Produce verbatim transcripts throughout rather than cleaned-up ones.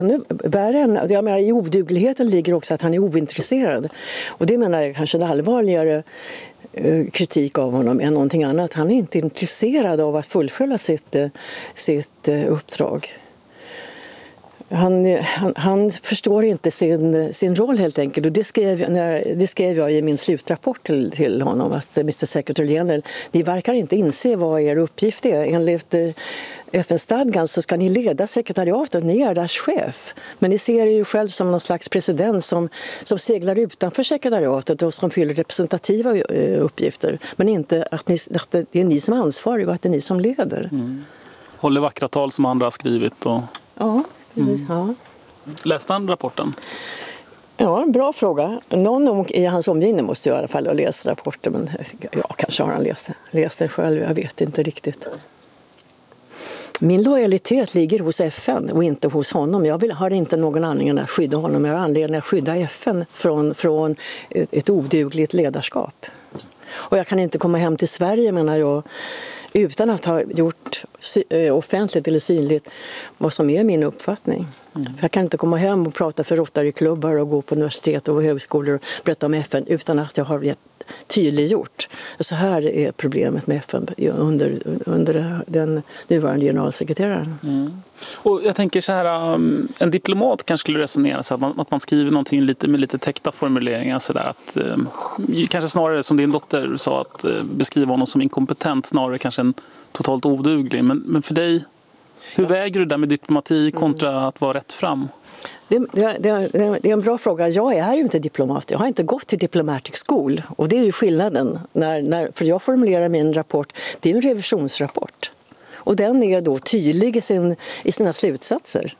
Nu, värre än, jag menar, i odugligheten ligger också att han är ointresserad. Och det menar jag kanske det allvarligare eh, kritik av honom än någonting annat. Han är inte intresserad av att fullfölja sitt, sitt eh, uppdrag. Han, han, han förstår inte sin, sin roll helt enkelt. Och det skrev, när, det skrev jag i min slutrapport till, till honom. Att mister Secretary General, ni verkar inte inse vad er uppgift är. Enligt eh, F N-stadgan så ska ni leda sekretariatet, ni är deras chef. Men ni ser er ju själv som någon slags president som, som seglar utanför sekretariatet och som fyller representativa uppgifter. Men inte att, ni, att det är ni som är ansvariga och att det är ni som leder. Mm. Håller vackra tal som andra har skrivit. Och... Ja, precis. Mm. Ja. Läste han rapporten? Ja, en bra fråga. Någon i hans omgivning måste ju i alla fall ha läst rapporten. Men ja, kanske har han läst, läst den själv, jag vet inte riktigt. Min lojalitet ligger hos F N och inte hos honom. Jag vill, har inte någon anledning att skydda honom. Jag har anledning att skydda F N från, från ett odugligt ledarskap. Och jag kan inte komma hem till Sverige, menar jag, utan att ha gjort offentligt eller synligt vad som är min uppfattning. Mm. Jag kan inte komma hem och prata för Rotary-klubbar och gå på universitet och högskolor och berätta om F N utan att jag har gett tydliggjort. Så här är problemet med F N under, under den nuvarande generalsekreteraren. Mm. Och jag tänker så här, en diplomat kanske skulle resonera så att man, att man skriver någonting lite, med lite täckta formuleringar så där att eh, kanske snarare som din dotter sa att eh, beskriva honom som inkompetent snarare kanske en totalt oduglig. Men, men för dig, hur ja. väger du där med diplomati kontra mm. att vara rätt fram? Det, det, det, det är en bra fråga. Jag är ju inte diplomat. Jag har inte gått till diplomatic school. Och det är ju skillnaden. När, när, för jag formulerar min rapport. Det är en revisionsrapport. Och den är då tydlig i, sin, i sina slutsatser.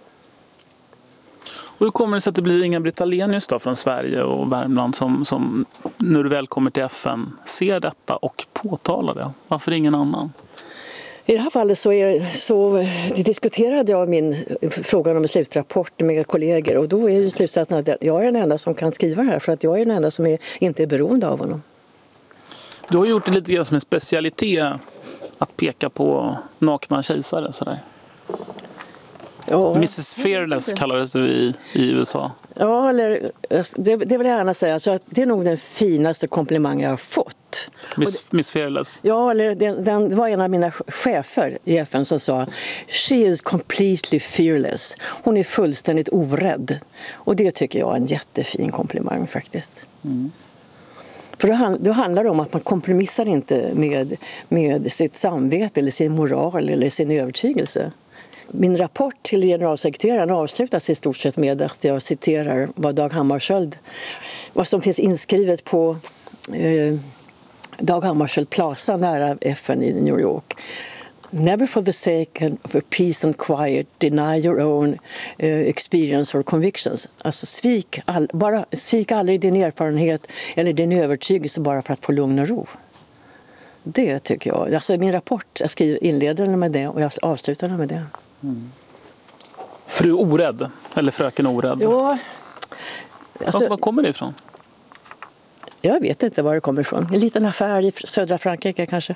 Och hur kommer det sig att det blir Inga-Britt Ahlenius då från Sverige och Värmland som, som när du väl kommer till F N ser detta och påtalar det? Varför ingen annan? I det här fallet så, är, så diskuterade jag min frågan om en slutrapport med kollegor och då är ju slutsatsen att jag är den enda som kan skriva det här för att jag är den enda som är, inte är beroende av honom. Du har gjort det lite grann som en specialitet att peka på nakna kejsare sådär. Ja, missus Fearless kallades du i, i U S A. Ja, eller, det, det vill jag gärna säga. Så att det är nog den finaste komplimang jag har fått. Miss, Miss Fearless? Ja, eller den, den, det var en av mina chefer i F N som sa She is completely fearless. Hon är fullständigt orädd. Och det tycker jag är en jättefin komplimang faktiskt. Mm. För då, då handlar det om att man kompromissar inte med, med sitt samvete eller sin moral eller sin övertygelse. Min rapport till generalsekreteraren avslutas i stort sett med att jag citerar vad Dag Hammarskjöld, vad som finns inskrivet på eh, Dag Hammarskjöld Plaza nära F N i New York. Never for the sake of peace and quiet deny your own uh, experience or convictions. Alltså svik, all, bara, svik aldrig din erfarenhet eller din övertygelse bara för att få lugn och ro. Det tycker jag. Alltså min rapport, jag skriver, inleder med det och jag avslutar med det. Mm. Fru Orädd, eller fröken Orädd? Ja. Alltså, var kommer det ifrån? Jag vet inte var det kommer ifrån. En liten affär i södra Frankrike kanske.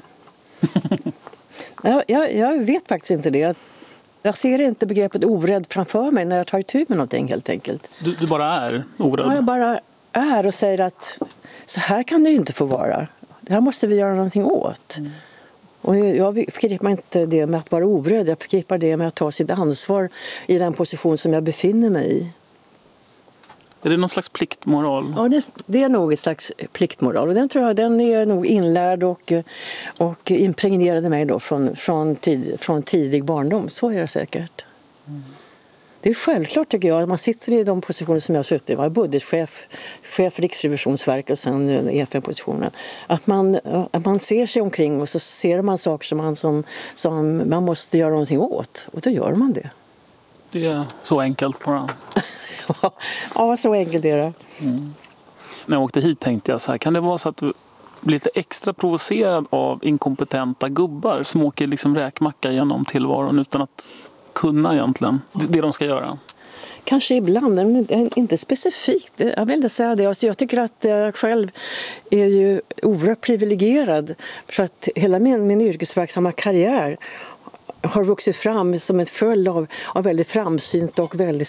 jag, jag, jag vet faktiskt inte det. Jag ser inte begreppet orädd framför mig när jag tar itu med någonting helt enkelt. Du, du bara är orädd? Ja, jag bara är och säger att så här kan det ju inte få vara. Det här måste vi göra någonting åt. Mm. Och jag förknippar inte det med att vara orädd. Jag förknippar det med att ta sitt ansvar i den position som jag befinner mig i. Är det någon slags pliktmoral? Ja, det, det är nog ett slags pliktmoral. Och den tror jag den är nog inlärd och, och impregnerade mig då från, från, tid, från tidig barndom. Så är det säkert. Mm. Det är självklart tycker jag att man sitter i de positioner som jag har suttit i. Jag var budgetchef, chef för Riksrevisionsverket och sen E F N-positionen. Att man, att man ser sig omkring och så ser man saker som man, som, som man måste göra någonting åt. Och då gör man det. Det är så enkelt bara. Ja, så enkelt är det. Mm. När jag åkte hit tänkte jag så här, kan det vara så att du blir lite extra provocerad av inkompetenta gubbar som åker liksom räkmacka genom tillvaron utan att kunna egentligen det, det de ska göra? Kanske ibland, men inte specifikt. Jag vill inte säga det. Jag tycker att jag själv är ju oerhört privilegierad för att hela min, min yrkesverksamma karriär har vuxit fram som en följd av, av väldigt framsynta och väldigt